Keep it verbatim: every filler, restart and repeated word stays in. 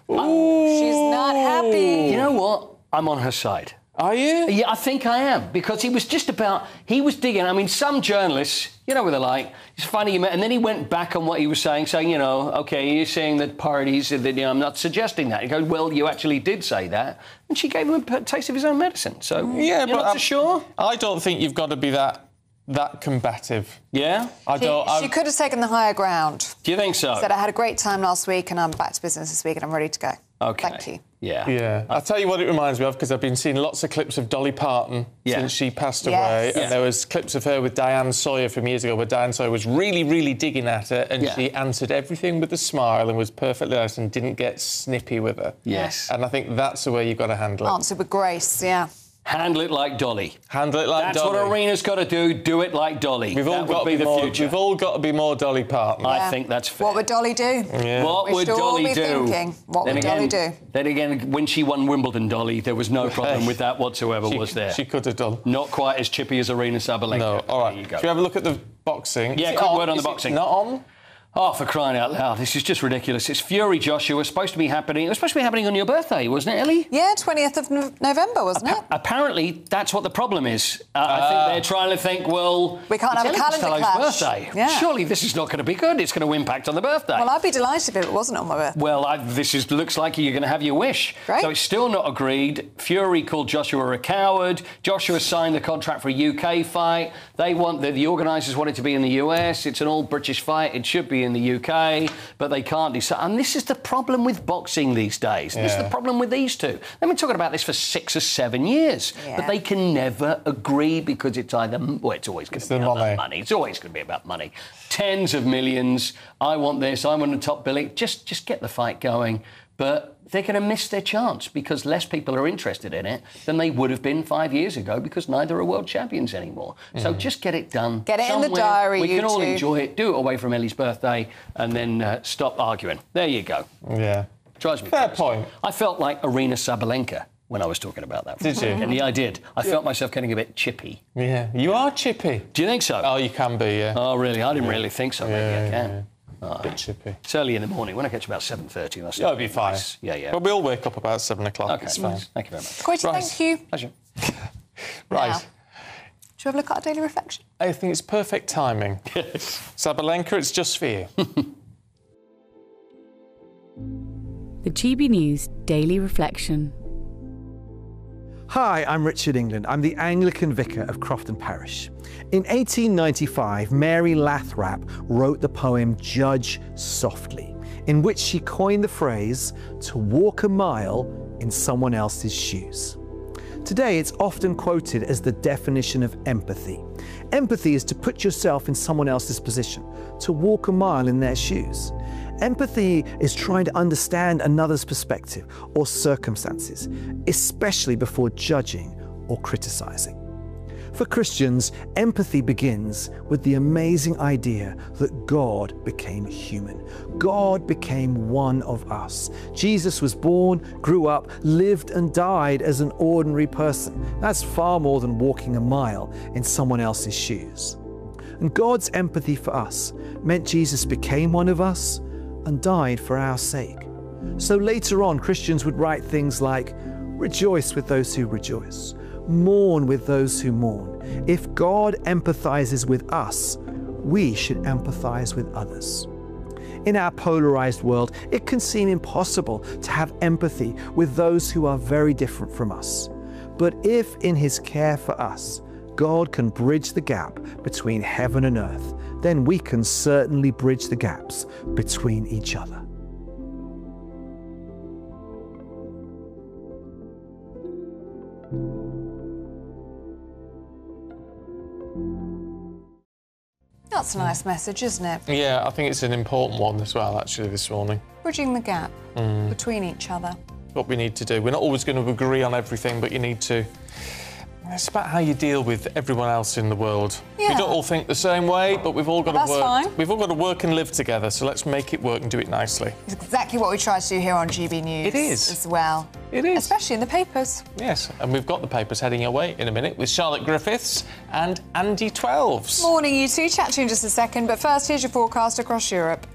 Ooh. She's not happy. You know what? I'm on her side. Are you? Yeah, I think I am, because he was just about, he was digging. I mean, some journalists, you know what they're like, it's funny, and then he went back on what he was saying, saying, you know, OK, you're saying that parties, that, you know, I'm not suggesting that. He goes, well, you actually did say that. And she gave him a taste of his own medicine. So, yeah, you're but not I'm, so sure? I don't think you've got to be that that combative. Yeah? I She, don't. she could have taken the higher ground. Do you think so? Said, I had a great time last week and I'm back to business this week and I'm ready to go. OK. Thank you. Yeah. Yeah. I'll tell you what it reminds me of, because I've been seeing lots of clips of Dolly Parton yeah. since she passed yes. away. Yeah. And there was clips of her with Diane Sawyer from years ago, where Diane Sawyer was really, really digging at her, and yeah. she answered everything with a smile and was perfectly nice and didn't get snippy with her. Yes. And I think that's the way you've got to handle it. Answered with grace, yeah. Handle it like Dolly. Handle it like That's Dolly. what Arena's got to do. Do it like Dolly. We've all that got would be to be the more, future. We've all got to be more Dolly Parton. yeah. I think that's fair. What would Dolly do? Yeah. What we would should all Dolly be do? Thinking, what then would again, Dolly do? Then again, when she won Wimbledon, Dolly, there was no problem with that whatsoever, she, was there? She could have done. Not quite as chippy as Arena Sabalenka. No, all right. There you go. Should we have a look at the boxing? Yeah, Is it quick on? word on Is the it boxing. Not on? Oh, for crying out loud, this is just ridiculous. It's Fury Joshua, supposed to be happening... It was supposed to be happening on your birthday, wasn't it, Ellie? Yeah, twentieth of November, wasn't Appa it? Apparently, that's what the problem is. Uh, Uh, I think they're trying to think, well... We can't it's have a Ellie calendar Costello's clash. birthday. Yeah. Surely this is not going to be good. It's going to impact on the birthday. Well, I'd be delighted if it wasn't on my birthday. Well, I, this is, looks like you're going to have your wish. Great. So it's still not agreed. Fury called Joshua a coward. Joshua signed the contract for a U K fight. They want the, the organisers want it to be in the U S. It's an all-British fight. It should be in the U K, but they can't decide. And this is the problem with boxing these days. Yeah. This is the problem with these two. They've been talking about this for six or seven years, Yeah. but they can never agree because it's either... Well, it's always going to be the about money. money. It's always going to be about money. Tens of millions. I want this. I want the top billing. Just, just get the fight going. But they're going to miss their chance because less people are interested in it than they would have been five years ago, because neither are world champions anymore. Mm. So just get it done. Get it somewhere. in the diary, We you can all two. enjoy it. Do it away from Ellie's birthday and then uh, stop arguing. There you go. Yeah. Drives me Fair crazy. point. I felt like Arena Sabalenka when I was talking about that. Did you? And yeah, I did. I felt myself getting a bit chippy. Yeah. You are chippy. Do you think so? Oh, you can be, yeah. Oh, really? I didn't yeah. really think so. Maybe yeah, I can. Yeah. Oh. A bit chippy. It's early in the morning. When I get to about seven thirty, that's You'll be fine. nice. Yeah, yeah. But we'll wake up about seven o'clock. Okay, It's fine. Thank you very much. Quite Right. thank you. Pleasure. Right. Now, should we have a look at our daily reflection? I think it's perfect timing. Sabalenka, it's just for you. The G B News Daily Reflection. Hi, I'm Richard England. I'm the Anglican vicar of Crofton Parish. In eighteen ninety-five, Mary Lathrap wrote the poem Judge Softly, in which she coined the phrase, to walk a mile in someone else's shoes. Today, it's often quoted as the definition of empathy. Empathy is to put yourself in someone else's position, to walk a mile in their shoes. Empathy is trying to understand another's perspective or circumstances, especially before judging or criticizing. For Christians, empathy begins with the amazing idea that God became human. God became one of us. Jesus was born, grew up, lived and died as an ordinary person. That's far more than walking a mile in someone else's shoes. And God's empathy for us meant Jesus became one of us and died for our sake. So later on, Christians would write things like, rejoice with those who rejoice, mourn with those who mourn. If God empathizes with us, we should empathize with others. In our polarized world, it can seem impossible to have empathy with those who are very different from us. But if in His care for us, God can bridge the gap between heaven and earth, then we can certainly bridge the gaps between each other. That's a nice message, isn't it? Yeah, I think it's an important one as well, actually, this morning. Bridging the gap Mm. between each other. What we need to do. We're not always going to agree on everything, but you need to... It's about how you deal with everyone else in the world. Yeah. We don't all think the same way, but we've all got That's to work. fine. We've all got to work and live together, so let's make it work and do it nicely. It's exactly what we try to do here on G B News. It is. As well. It is. Especially in the papers. Yes, and we've got the papers heading away in a minute with Charlotte Griffiths and Andy Twelves. Morning, you two. Chat to you in just a second, but first, here's your forecast across Europe.